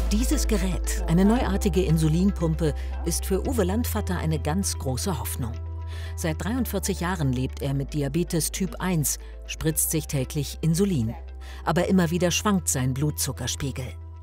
Dieses Gerät, eine neuartige Insulinpumpe, ist für Uwe Landvatter eine ganz große Hoffnung. Seit 43 Jahren lebt er mit Diabetes Typ 1, spritzt sich täglich Insulin. Aber immer wieder schwankt sein Blutzuckerspiegel.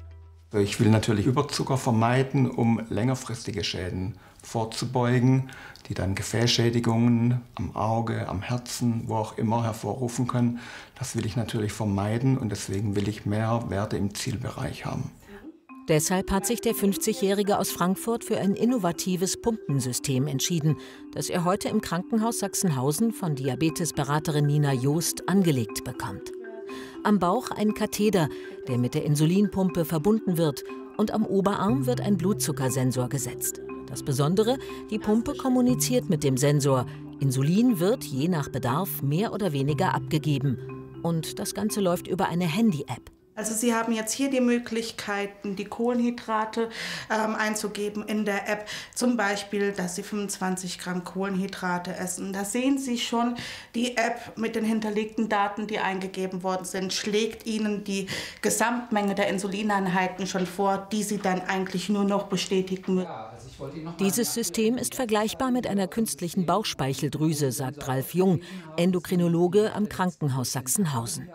Ich will natürlich Überzucker vermeiden, um längerfristige Schäden vorzubeugen, die dann Gefäßschädigungen am Auge, am Herzen, wo auch immer hervorrufen können. Das will ich natürlich vermeiden und deswegen will ich mehr Werte im Zielbereich haben. Deshalb hat sich der 50-Jährige aus Frankfurt für ein innovatives Pumpensystem entschieden, das er heute im Krankenhaus Sachsenhausen von Diabetesberaterin Nina Joost angelegt bekommt. Am Bauch ein Katheter, der mit der Insulinpumpe verbunden wird, und am Oberarm wird ein Blutzuckersensor gesetzt. Das Besondere, die Pumpe kommuniziert mit dem Sensor. Insulin wird je nach Bedarf mehr oder weniger abgegeben. Und das Ganze läuft über eine Handy-App. Also Sie haben jetzt hier die Möglichkeiten, die Kohlenhydrate einzugeben in der App. Zum Beispiel, dass Sie 25 Gramm Kohlenhydrate essen. Da sehen Sie schon, die App mit den hinterlegten Daten, die eingegeben worden sind, schlägt Ihnen die Gesamtmenge der Insulineinheiten schon vor, die Sie dann eigentlich nur noch bestätigen müssen. Dieses System ist vergleichbar mit einer künstlichen Bauchspeicheldrüse, sagt Ralf Jung, Endokrinologe am Krankenhaus Sachsenhausen.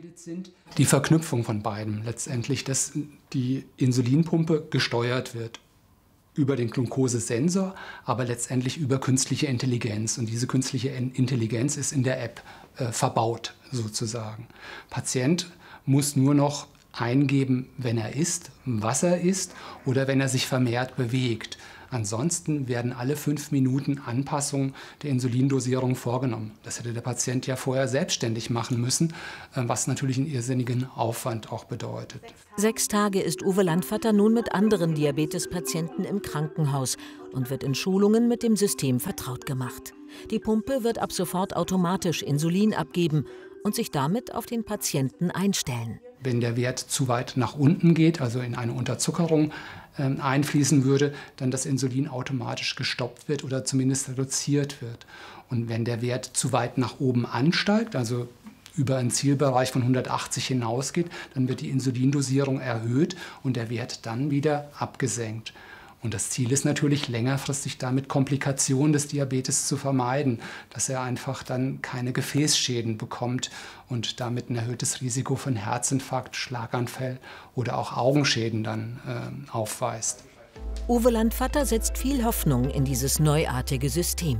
Die Verknüpfung von beiden letztendlich, dass die Insulinpumpe gesteuert wird über den Glukosesensor, aber letztendlich über künstliche Intelligenz. Und diese künstliche Intelligenz ist in der App verbaut sozusagen. Patient muss nur noch eingeben, wenn er isst, was er isst oder wenn er sich vermehrt bewegt. Ansonsten werden alle 5 Minuten Anpassungen der Insulindosierung vorgenommen. Das hätte der Patient ja vorher selbstständig machen müssen, was natürlich einen irrsinnigen Aufwand auch bedeutet. 6 Tage ist Uwe Landvatter nun mit anderen Diabetespatienten im Krankenhaus und wird in Schulungen mit dem System vertraut gemacht. Die Pumpe wird ab sofort automatisch Insulin abgeben und sich damit auf den Patienten einstellen. Wenn der Wert zu weit nach unten geht, also in eine Unterzuckerung einfließen würde, dann das Insulin automatisch gestoppt wird oder zumindest reduziert wird. Und wenn der Wert zu weit nach oben ansteigt, also über einen Zielbereich von 180 hinausgeht, dann wird die Insulindosierung erhöht und der Wert dann wieder abgesenkt. Und das Ziel ist natürlich längerfristig damit Komplikationen des Diabetes zu vermeiden, dass er einfach dann keine Gefäßschäden bekommt und damit ein erhöhtes Risiko von Herzinfarkt, Schlaganfall oder auch Augenschäden dann aufweist. Uwe Landvatter setzt viel Hoffnung in dieses neuartige System.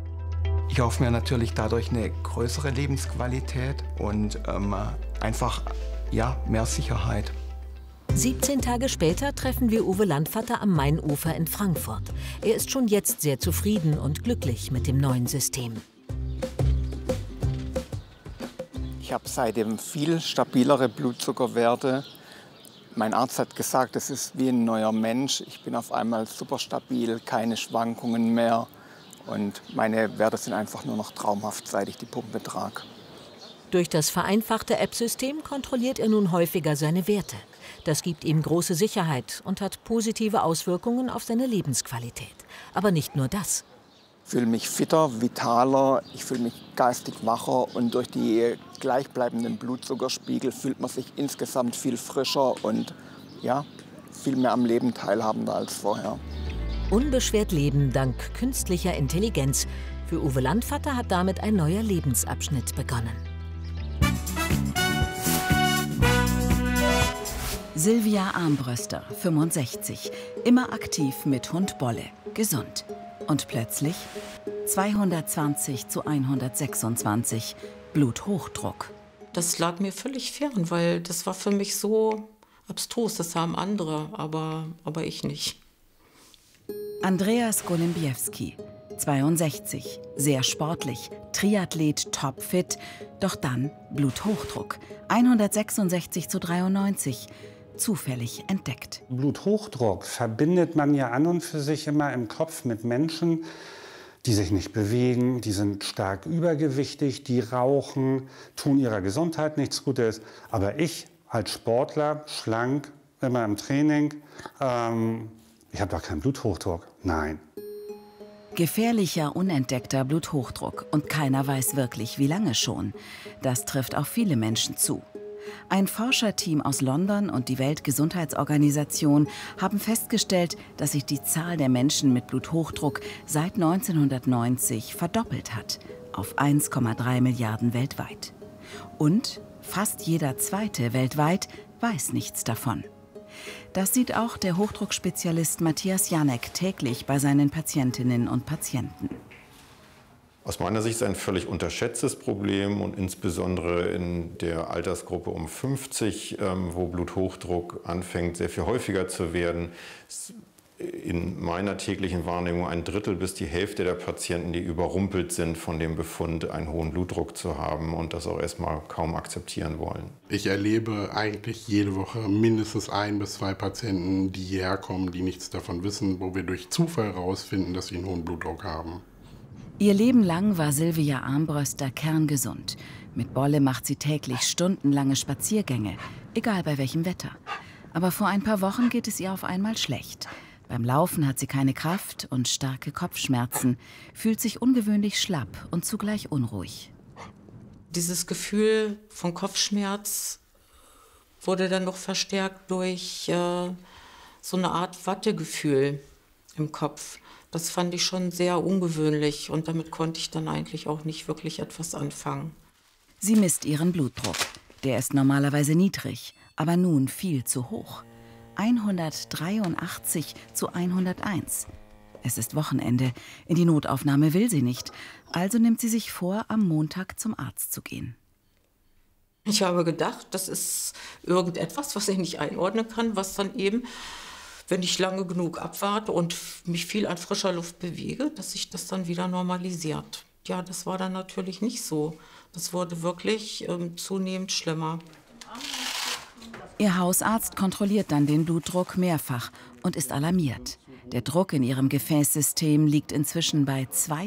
Ich hoffe mir natürlich dadurch eine größere Lebensqualität und einfach mehr Sicherheit. 17 Tage später treffen wir Uwe Landvatter am Mainufer in Frankfurt. Er ist schon jetzt sehr zufrieden und glücklich mit dem neuen System. Ich habe seitdem viel stabilere Blutzuckerwerte. Mein Arzt hat gesagt, es ist wie ein neuer Mensch. Ich bin auf einmal super stabil, keine Schwankungen mehr. Und meine Werte sind einfach nur noch traumhaft, seit ich die Pumpe trage. Durch das vereinfachte App-System kontrolliert er nun häufiger seine Werte. Das gibt ihm große Sicherheit und hat positive Auswirkungen auf seine Lebensqualität. Aber nicht nur das. Ich fühle mich fitter, vitaler, ich fühle mich geistig wacher und durch die gleichbleibenden Blutzuckerspiegel fühlt man sich insgesamt viel frischer und viel mehr am Leben teilhabender als vorher. Unbeschwert leben dank künstlicher Intelligenz. Für Uwe Landvatter hat damit ein neuer Lebensabschnitt begonnen. Silvia Armbröster, 65, immer aktiv mit Hund Bolle, gesund. Und plötzlich 220/126, Bluthochdruck. Das lag mir völlig fern, weil das war für mich so abstrus. Das haben andere, aber ich nicht. Andreas Golembiewski, 62, sehr sportlich, Triathlet, topfit, doch dann Bluthochdruck, 166/93, zufällig entdeckt. Bluthochdruck verbindet man ja an und für sich immer im Kopf mit Menschen, die sich nicht bewegen, die sind stark übergewichtig, die rauchen, tun ihrer Gesundheit nichts Gutes. Aber ich als Sportler, schlank, immer im Training, ich habe doch keinen Bluthochdruck. Nein. Gefährlicher, unentdeckter Bluthochdruck und keiner weiß wirklich, wie lange schon. Das trifft auf viele Menschen zu. Ein Forscherteam aus London und die Weltgesundheitsorganisation haben festgestellt, dass sich die Zahl der Menschen mit Bluthochdruck seit 1990 verdoppelt hat, auf 1,3 Milliarden weltweit. Und fast jeder Zweite weltweit weiß nichts davon. Das sieht auch der Hochdruckspezialist Matthias Janek täglich bei seinen Patientinnen und Patienten. Aus meiner Sicht ist es ein völlig unterschätztes Problem und insbesondere in der Altersgruppe um 50, wo Bluthochdruck anfängt, sehr viel häufiger zu werden. In meiner täglichen Wahrnehmung 1/3 bis die Hälfte der Patienten, die überrumpelt sind von dem Befund, einen hohen Blutdruck zu haben und das auch erstmal kaum akzeptieren wollen. Ich erlebe eigentlich jede Woche mindestens 1 bis 2 Patienten, die hierher kommen, die nichts davon wissen, wo wir durch Zufall herausfinden, dass sie einen hohen Blutdruck haben. Ihr Leben lang war Silvia Armbröster kerngesund. Mit Bolle macht sie täglich stundenlange Spaziergänge, egal bei welchem Wetter. Aber vor ein paar Wochen geht es ihr auf einmal schlecht. Beim Laufen hat sie keine Kraft und starke Kopfschmerzen, fühlt sich ungewöhnlich schlapp und zugleich unruhig. Dieses Gefühl von Kopfschmerz wurde dann noch verstärkt durch so eine Art Wattegefühl im Kopf. Das fand ich schon sehr ungewöhnlich und damit konnte ich dann eigentlich auch nicht wirklich etwas anfangen. Sie misst ihren Blutdruck. Der ist normalerweise niedrig, aber nun viel zu hoch. 183/101. Es ist Wochenende. In die Notaufnahme will sie nicht. Also nimmt sie sich vor, am Montag zum Arzt zu gehen. Ich habe gedacht, das ist irgendetwas, was ich nicht einordnen kann, was dann eben, wenn ich lange genug abwarte und mich viel an frischer Luft bewege, dass sich das dann wieder normalisiert. Ja, das war dann natürlich nicht so. Das wurde wirklich zunehmend schlimmer. Ihr Hausarzt kontrolliert dann den Blutdruck mehrfach und ist alarmiert. Der Druck in ihrem Gefäßsystem liegt inzwischen bei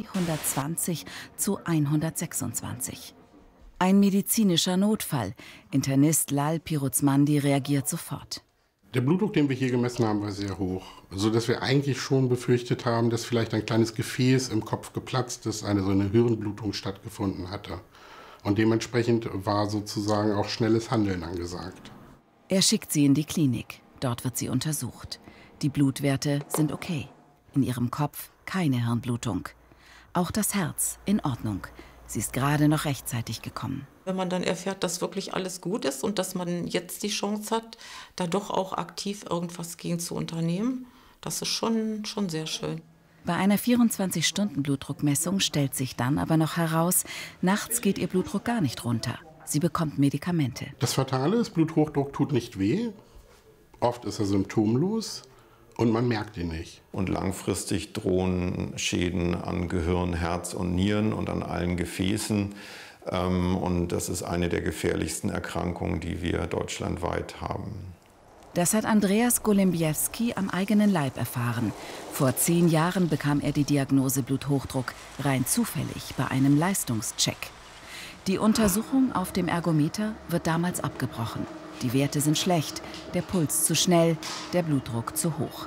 220/126. Ein medizinischer Notfall. Internist Lal Piruzmandi reagiert sofort. Der Blutdruck, den wir hier gemessen haben, war sehr hoch, sodass wir eigentlich schon befürchtet haben, dass vielleicht ein kleines Gefäß im Kopf geplatzt ist, so eine Hirnblutung stattgefunden hatte. Und dementsprechend war sozusagen auch schnelles Handeln angesagt. Er schickt sie in die Klinik. Dort wird sie untersucht. Die Blutwerte sind okay. In ihrem Kopf keine Hirnblutung. Auch das Herz in Ordnung. Sie ist gerade noch rechtzeitig gekommen. Wenn man dann erfährt, dass wirklich alles gut ist und dass man jetzt die Chance hat, da doch auch aktiv irgendwas gegen zu unternehmen, das ist schon sehr schön. Bei einer 24-Stunden-Blutdruckmessung stellt sich dann aber noch heraus, nachts geht ihr Blutdruck gar nicht runter. Sie bekommt Medikamente. Das Fatale ist, Bluthochdruck tut nicht weh. Oft ist er symptomlos und man merkt ihn nicht. Und langfristig drohen Schäden an Gehirn, Herz und Nieren und an allen Gefäßen. Und das ist eine der gefährlichsten Erkrankungen, die wir deutschlandweit haben. Das hat Andreas Golembiewski am eigenen Leib erfahren. Vor 10 Jahren bekam er die Diagnose Bluthochdruck, rein zufällig bei einem Leistungscheck. Die Untersuchung auf dem Ergometer wird damals abgebrochen. Die Werte sind schlecht, der Puls zu schnell, der Blutdruck zu hoch.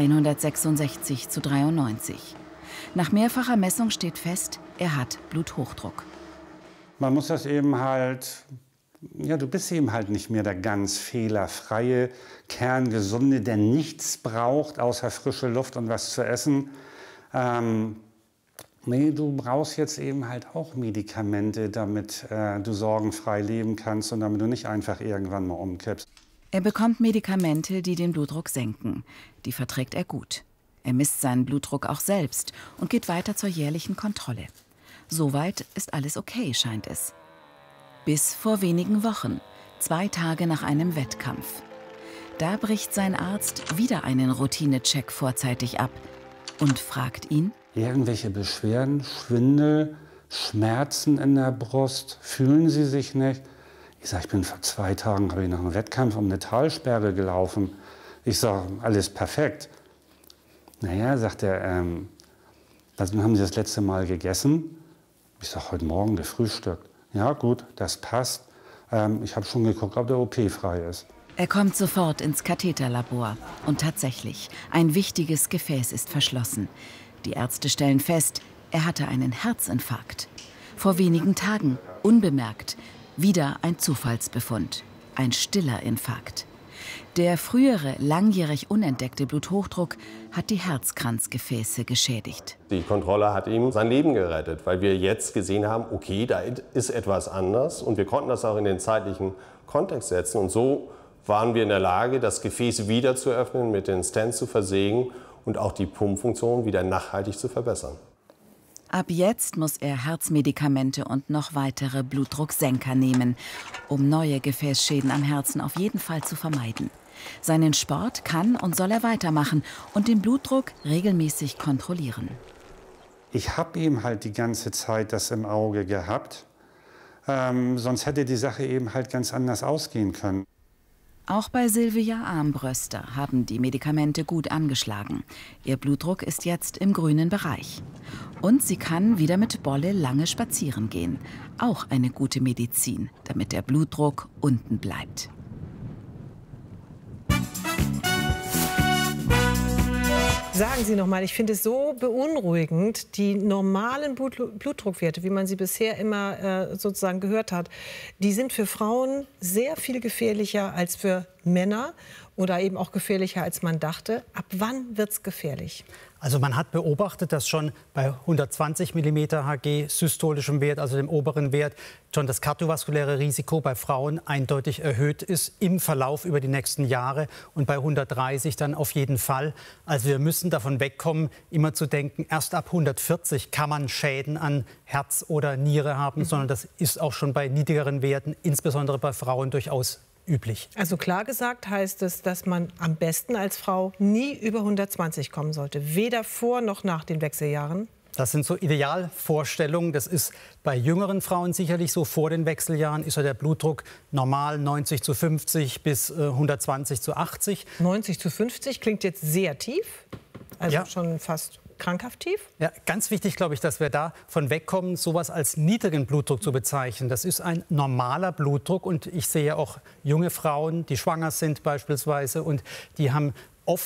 166/93. Nach mehrfacher Messung steht fest, er hat Bluthochdruck. Man muss das eben halt, ja, du bist eben halt nicht mehr der ganz fehlerfreie, kerngesunde, der nichts braucht, außer frische Luft und was zu essen. Nee, du brauchst jetzt eben halt auch Medikamente, damit du sorgenfrei leben kannst und damit du nicht einfach irgendwann mal umkippst. Er bekommt Medikamente, die den Blutdruck senken. Die verträgt er gut. Er misst seinen Blutdruck auch selbst und geht weiter zur jährlichen Kontrolle. Soweit ist alles okay, scheint es. Bis vor wenigen Wochen, 2 Tage nach einem Wettkampf. Da bricht sein Arzt wieder einen Routinecheck vorzeitig ab und fragt ihn: Irgendwelche Beschwerden, Schwindel, Schmerzen in der Brust, fühlen Sie sich nicht? Ich sage, ich bin vor 2 Tagen, habe ich nach einem Wettkampf um eine Talsperre gelaufen. Ich sage, alles perfekt. Naja, sagt er, dann haben Sie das letzte Mal gegessen? Ich sage, heute Morgen gefrühstückt. Ja gut, das passt. Ich habe schon geguckt, ob der OP frei ist. Er kommt sofort ins Katheterlabor. Und tatsächlich, ein wichtiges Gefäß ist verschlossen. Die Ärzte stellen fest, er hatte einen Herzinfarkt. Vor wenigen Tagen, unbemerkt, wieder ein Zufallsbefund. Ein stiller Infarkt. Der frühere, langjährig unentdeckte Bluthochdruck hat die Herzkranzgefäße geschädigt. Die Kontrolle hat ihm sein Leben gerettet, weil wir jetzt gesehen haben, okay, da ist etwas anders. Und wir konnten das auch in den zeitlichen Kontext setzen. Und so waren wir in der Lage, das Gefäß wieder zu öffnen, mit den Stents zu versägen und auch die Pumpfunktion wieder nachhaltig zu verbessern. Ab jetzt muss er Herzmedikamente und noch weitere Blutdrucksenker nehmen, um neue Gefäßschäden am Herzen auf jeden Fall zu vermeiden. Seinen Sport kann und soll er weitermachen und den Blutdruck regelmäßig kontrollieren. Ich habe eben halt die ganze Zeit das im Auge gehabt. Sonst hätte die Sache eben halt ganz anders ausgehen können. Auch bei Silvia Armbröster haben die Medikamente gut angeschlagen. Ihr Blutdruck ist jetzt im grünen Bereich. Und sie kann wieder mit Bolle lange spazieren gehen. Auch eine gute Medizin, damit der Blutdruck unten bleibt. Sagen Sie noch mal, ich finde es so beunruhigend, die normalen Blutdruckwerte, wie man sie bisher immer sozusagen gehört hat, die sind für Frauen sehr viel gefährlicher als für Männer oder eben auch gefährlicher, als man dachte. Ab wann wird es gefährlich? Also man hat beobachtet, dass schon bei 120 mm Hg systolischem Wert, also dem oberen Wert, schon das kardiovaskuläre Risiko bei Frauen eindeutig erhöht ist im Verlauf über die nächsten Jahre und bei 130 dann auf jeden Fall. Also wir müssen davon wegkommen, immer zu denken, erst ab 140 kann man Schäden an Herz oder Niere haben, sondern das ist auch schon bei niedrigeren Werten, insbesondere bei Frauen, durchaus üblich. Also klar gesagt heißt es, dass man am besten als Frau nie über 120 kommen sollte, weder vor noch nach den Wechseljahren. Das sind so Idealvorstellungen. Das ist bei jüngeren Frauen sicherlich so. Vor den Wechseljahren ist ja der Blutdruck normal 90/50 bis 120/80. 90/50 klingt jetzt sehr tief, also ja, schon fast krankhaft tief? Ja, ganz wichtig, glaube ich, dass wir davon wegkommen, sowas als niedrigen Blutdruck zu bezeichnen. Das ist ein normaler Blutdruck und ich sehe auch junge Frauen, die schwanger sind beispielsweise und die haben